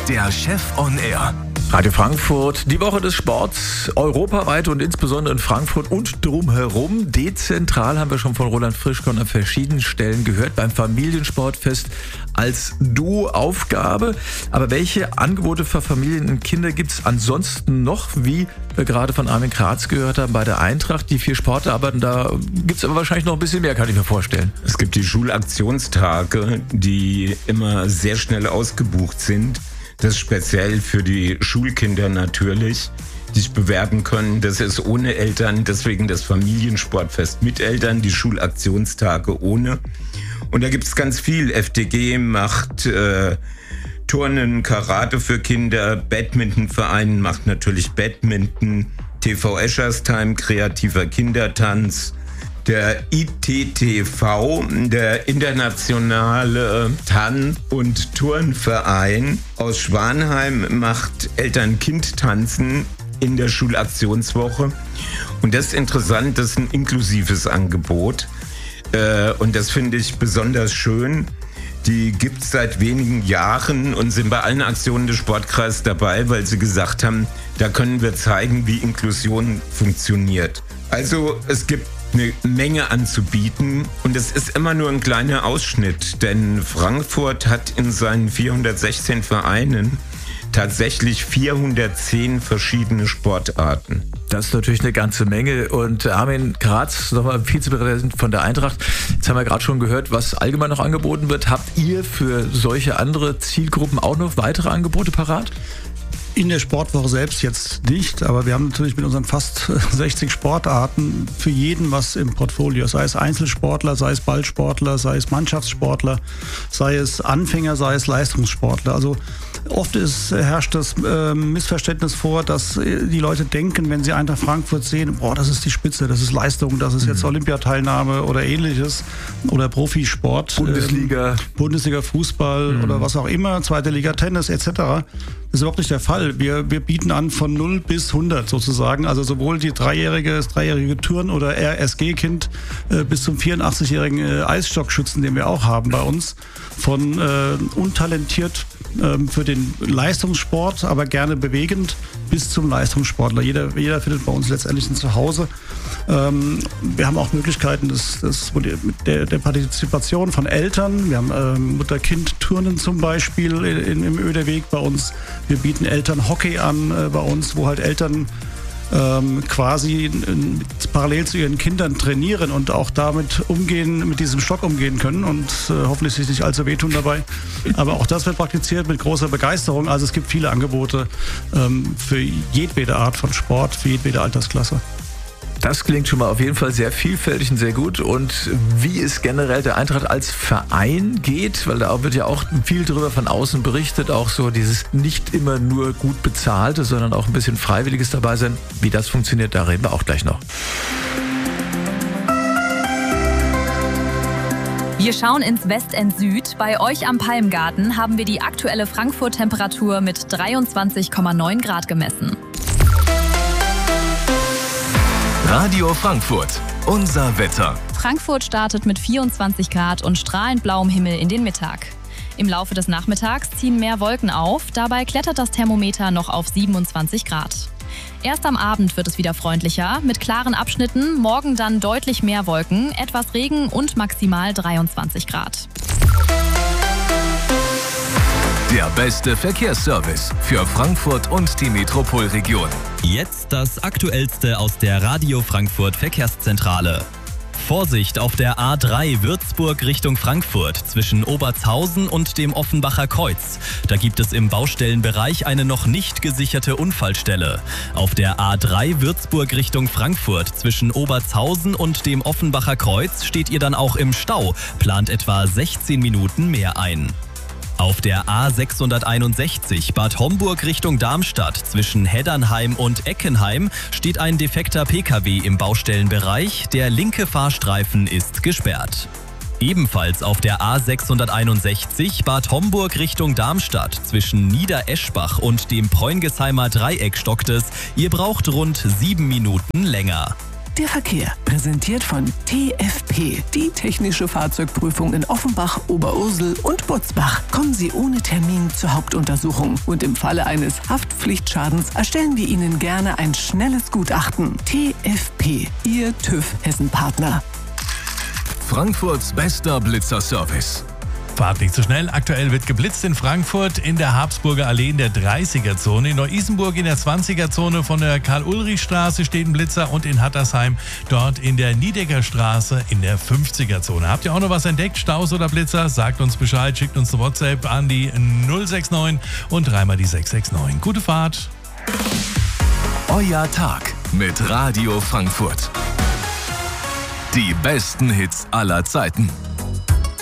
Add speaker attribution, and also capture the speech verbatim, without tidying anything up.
Speaker 1: der Chef on Air.
Speaker 2: Radio Frankfurt, die Woche des Sports, europaweit und insbesondere in Frankfurt und drumherum. Dezentral haben wir schon von Roland Frischkorn an verschiedenen Stellen gehört, beim Familiensportfest als Duo-Aufgabe. Aber welche Angebote für Familien und Kinder gibt es ansonsten noch, wie wir gerade von Armin Kratz gehört haben, bei der Eintracht? Die vier Sportarbeiten, da gibt es aber wahrscheinlich noch ein bisschen mehr, kann ich mir vorstellen.
Speaker 3: Es gibt die Schulaktionstage, die immer sehr schnell ausgebucht sind. Das ist speziell für die Schulkinder natürlich, die sich bewerben können. Das ist ohne Eltern, deswegen das Familiensportfest mit Eltern, die Schulaktionstage ohne. Und da gibt es ganz viel. F D G macht äh, Turnen, Karate für Kinder, Badmintonverein macht natürlich Badminton, T V Escherstein, kreativer Kindertanz. Der I T T V, der internationale Tanz- und Turnverein aus Schwanheim, macht Eltern-Kind-Tanzen in der Schulaktionswoche. Und das ist interessant, das ist ein inklusives Angebot. Und das finde ich besonders schön. Die gibt es seit wenigen Jahren und sind bei allen Aktionen des Sportkreises dabei, weil sie gesagt haben, da können wir zeigen, wie Inklusion funktioniert. Also es gibt eine Menge anzubieten und es ist immer nur ein kleiner Ausschnitt, denn Frankfurt hat in seinen vierhundertsechzehn Vereinen tatsächlich vierhundertzehn verschiedene Sportarten.
Speaker 2: Das ist natürlich eine ganze Menge. Und Armin Kratz, nochmal Vizepräsident von der Eintracht. Jetzt haben wir gerade schon gehört, was allgemein noch angeboten wird. Habt ihr für solche andere Zielgruppen auch noch weitere Angebote parat?
Speaker 4: In der Sportwoche selbst jetzt nicht, aber wir haben natürlich mit unseren fast sechzig Sportarten für jeden was im Portfolio, sei es Einzelsportler, sei es Ballsportler, sei es Mannschaftssportler, sei es Anfänger, sei es Leistungssportler. Also oft ist, herrscht das äh, Missverständnis vor, dass die Leute denken, wenn sie Eintracht Frankfurt sehen, boah, das ist die Spitze, das ist Leistung, das ist jetzt Olympiateilnahme oder ähnliches oder Profisport.
Speaker 2: Bundesliga.
Speaker 4: Ähm, Bundesliga Fußball mhm. oder was auch immer, zweite Liga Tennis et cetera. Das ist überhaupt nicht der Fall. Wir, wir bieten an von null bis hundert sozusagen. Also sowohl die dreijährige, das dreijährige Turn- oder R S G-Kind äh, bis zum vierundachtzigjährigen äh, Eisstockschützen, den wir auch haben bei uns. Von äh, untalentiert äh, für den Leistungssport, aber gerne bewegend, bis zum Leistungssportler. Jeder, jeder findet bei uns letztendlich ein Zuhause. Ähm, wir haben auch Möglichkeiten des, des, der, der Partizipation von Eltern. Wir haben äh, Mutter-Kind-Turnen zum Beispiel in, im Öderweg bei uns. Wir bieten Eltern-Hockey an äh, bei uns, wo halt Eltern ähm, quasi in, parallel zu ihren Kindern trainieren und auch damit umgehen, mit diesem Stock umgehen können und äh, hoffentlich sich nicht allzu wehtun dabei. Aber auch das wird praktiziert mit großer Begeisterung. Also es gibt viele Angebote ähm, für jedwede Art von Sport, für jedwede Altersklasse.
Speaker 2: Das klingt schon mal auf jeden Fall sehr vielfältig und sehr gut. Und wie es generell der Eintracht als Verein geht, weil da wird ja auch viel drüber von außen berichtet, auch so dieses nicht immer nur gut bezahlte, sondern auch ein bisschen Freiwilliges dabei sein. Wie das funktioniert, da reden wir auch gleich noch.
Speaker 5: Wir schauen ins Westend Süd. Bei euch am Palmgarten haben wir die aktuelle Frankfurt-Temperatur mit dreiundzwanzig Komma neun Grad gemessen.
Speaker 1: Radio Frankfurt, unser Wetter.
Speaker 5: Frankfurt startet mit vierundzwanzig Grad und strahlend blauem Himmel in den Mittag. Im Laufe des Nachmittags ziehen mehr Wolken auf, dabei klettert das Thermometer noch auf siebenundzwanzig Grad. Erst am Abend wird es wieder freundlicher, mit klaren Abschnitten, morgen dann deutlich mehr Wolken, etwas Regen und maximal dreiundzwanzig Grad.
Speaker 1: Der beste Verkehrsservice für Frankfurt und die Metropolregion.
Speaker 6: Jetzt das Aktuellste aus der Radio Frankfurt Verkehrszentrale. Vorsicht auf der A drei Würzburg Richtung Frankfurt zwischen Obertshausen und dem Offenbacher Kreuz. Da gibt es im Baustellenbereich eine noch nicht gesicherte Unfallstelle. Auf der A drei Würzburg Richtung Frankfurt zwischen Obertshausen und dem Offenbacher Kreuz steht ihr dann auch im Stau, plant etwa sechzehn Minuten mehr ein. Auf der A sechshunderteinundsechzig Bad Homburg Richtung Darmstadt zwischen Heddernheim und Eckenheim steht ein defekter Pkw im Baustellenbereich. Der linke Fahrstreifen ist gesperrt. Ebenfalls auf der A sechshunderteinundsechzig Bad Homburg Richtung Darmstadt zwischen Niedereschbach und dem Preungesheimer Dreieck stockt es. Ihr braucht rund sieben Minuten länger.
Speaker 7: Der Verkehr, präsentiert von T F P, die technische Fahrzeugprüfung in Offenbach, Oberursel und Butzbach. Kommen Sie ohne Termin zur Hauptuntersuchung und im Falle eines Haftpflichtschadens erstellen wir Ihnen gerne ein schnelles Gutachten. T F P, Ihr TÜV Hessen-Partner.
Speaker 1: Frankfurts bester Blitzerservice.
Speaker 8: Fahrt nicht zu schnell. Aktuell wird geblitzt in Frankfurt in der Habsburger Allee in der dreißiger-Zone. In Neu-Isenburg in der zwanziger-Zone von der Karl-Ulrich-Straße steht ein Blitzer und in Hattersheim dort in der Niedecker-Straße in der fünfziger-Zone. Habt ihr auch noch was entdeckt? Staus oder Blitzer? Sagt uns Bescheid, schickt uns eine WhatsApp an die null sechs neun und dreimal die sechs sechs neun. Gute Fahrt.
Speaker 1: Euer Tag mit Radio Frankfurt. Die besten Hits aller Zeiten.